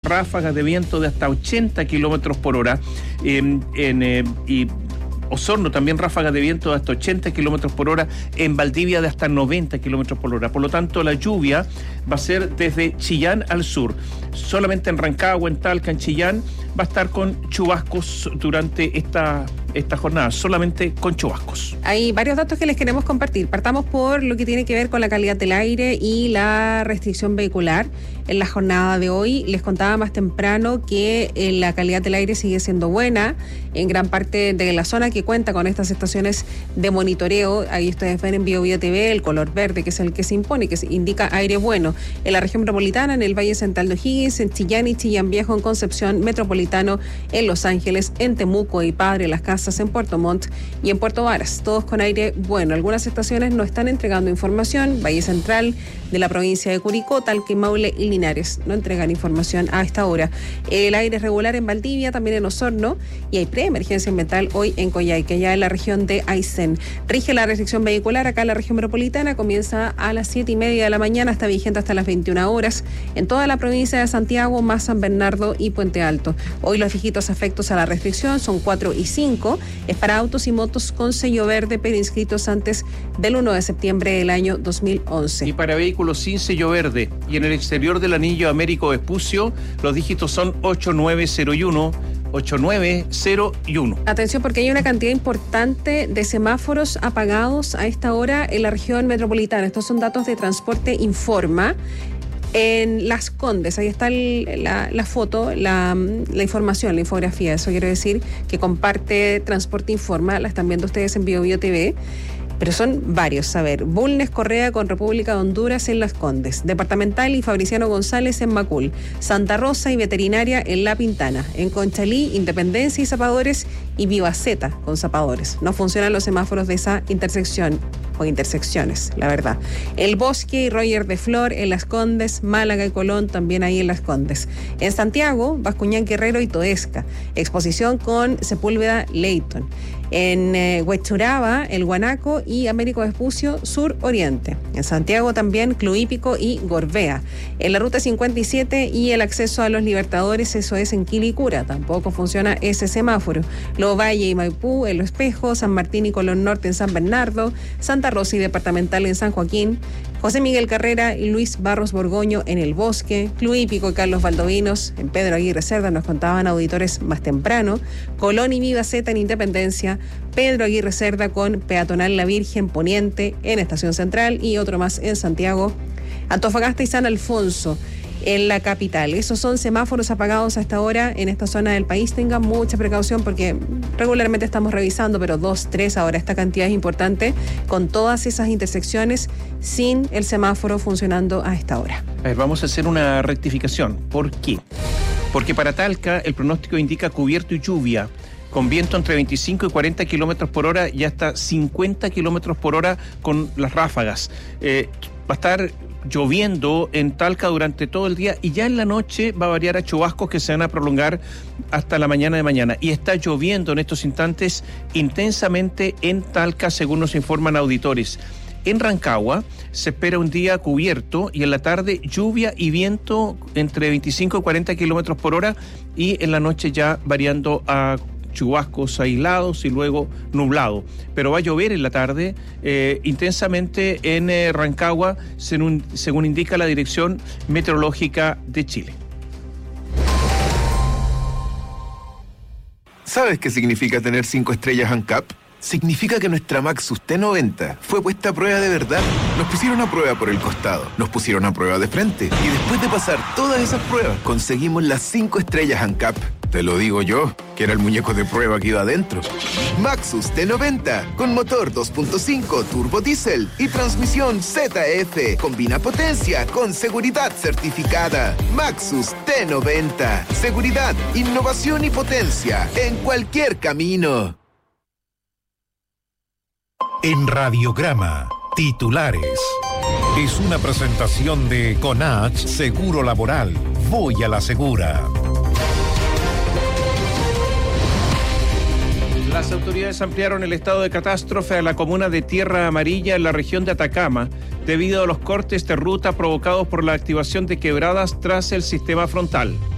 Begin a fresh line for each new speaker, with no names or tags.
ráfagas de viento de hasta 80 kilómetros por hora. Y Osorno también ráfagas de viento de hasta 80 kilómetros por hora, en Valdivia de hasta 90 kilómetros por hora. Por lo tanto, la lluvia va a ser desde Chillán al sur. Solamente en Rancagua, en Talca, en Chillán, va a estar con chubascos durante esta jornada, solamente con chubascos.
Hay varios datos que les queremos compartir. Partamos por lo que tiene que ver con la calidad del aire y la restricción vehicular. En la jornada de hoy les contaba más temprano que la calidad del aire sigue siendo buena en gran parte de la zona que cuenta con estas estaciones de monitoreo. Ahí ustedes ven en BioBio TV el color verde, que es el que se impone, que indica aire bueno. En la región metropolitana, en el Valle Central de O'Higgins, en Chillán y Chillán Viejo, en Concepción, Metropolitano, en Los Ángeles, en Temuco y Padre Las Casas, en Puerto Montt y en Puerto Varas, todos con aire bueno. Algunas estaciones no están entregando información. Valle Central de la provincia de Curicó, Talca, Maule y Linares no entregan información a esta hora. El aire es regular en Valdivia, también en Osorno, y hay preemergencia ambiental hoy en Coyhaique, ya en la región de Aysén. Rige la restricción vehicular acá en la región metropolitana, comienza a las 7:30 de la mañana, está vigente hasta las 21 horas en toda la provincia de Santiago, más San Bernardo y Puente Alto. Hoy los dígitos afectos a la restricción son 4 y 5, es para autos y motos con sello verde, pero inscritos antes del 1 de septiembre del año 2011.
Y para vehículos sin sello verde y en el exterior del anillo Américo Vespucio, los dígitos son 8901. 8901.
Atención, porque hay una cantidad importante de semáforos apagados a esta hora en la región metropolitana. Estos son datos de Transporte Informa. En Las Condes, ahí está la foto, la información, la infografía. Eso quiero decir que comparte Transporte Informa. La están viendo ustedes en BioBio TV. Pero son varios. A ver, Bulnes Correa con República de Honduras en Las Condes, Departamental y Fabriciano González en Macul, Santa Rosa y Veterinaria en La Pintana, en Conchalí, Independencia y Zapadores, y Vivaceta con Zapadores. No funcionan los semáforos de esa intersección, o intersecciones, la verdad. El Bosque y Roger de Flor en Las Condes, Málaga y Colón también ahí en Las Condes. En Santiago, Bascuñán, Guerrero y Toesca, exposición con Sepúlveda, Leyton. En Huechuraba, El Guanaco y Américo Vespucio, Sur Oriente. En Santiago también Cluípico y Gorbea. En la Ruta 57 y el acceso a los Libertadores, eso es en Quilicura, tampoco funciona ese semáforo. Lovalle y Maipú en Lo Espejo, San Martín y Colón Norte en San Bernardo, Santa Rosa y Departamental en San Joaquín, José Miguel Carrera y Luis Barros Borgoño en El Bosque, Cluípico y Carlos Valdovinos en Pedro Aguirre Cerda, nos contaban auditores más temprano, Colón y Vivaceta en Independencia, Pedro Aguirre Cerda con Peatonal La Virgen Poniente en Estación Central y otro más en Santiago, Antofagasta y San Alfonso en la capital. Esos son semáforos apagados a esta hora en esta zona del país. Tengan mucha precaución porque regularmente estamos revisando, pero 2, 3 ahora. Esta cantidad es importante con todas esas intersecciones sin el semáforo funcionando a esta hora.
A ver, vamos a hacer una rectificación. ¿Por qué? Porque para Talca el pronóstico indica cubierto y lluvia, con viento entre 25 y 40 kilómetros por hora y hasta 50 kilómetros por hora con las ráfagas. Va a estar lloviendo en Talca durante todo el día y ya en la noche va a variar a chubascos que se van a prolongar hasta la mañana de mañana. Y está lloviendo en estos instantes intensamente en Talca, según nos informan auditores. En Rancagua se espera un día cubierto y en la tarde lluvia y viento entre 25 y 40 kilómetros por hora y en la noche ya variando a chubascos aislados y luego nublado, pero va a llover en la tarde intensamente en Rancagua, según indica la Dirección Meteorológica de Chile.
¿Sabes qué significa tener 5 estrellas ANCAP? Significa que nuestra Maxus T90 fue puesta a prueba de verdad. Nos pusieron a prueba por el costado, nos pusieron a prueba de frente y después de pasar todas esas pruebas conseguimos las 5 estrellas ANCAP. Te lo digo yo, que era el muñeco de prueba que iba adentro. Maxus T90, con motor 2.5 turbo diésel y transmisión ZF. Combina potencia con seguridad certificada. Maxus T90, seguridad, innovación y potencia en cualquier camino.
En Radiograma, titulares. Es una presentación de Conach Seguro Laboral. Voy a la segura.
Las autoridades ampliaron el estado de catástrofe a la comuna de Tierra Amarilla en la región de Atacama, debido a los cortes de ruta provocados por la activación de quebradas tras el sistema frontal.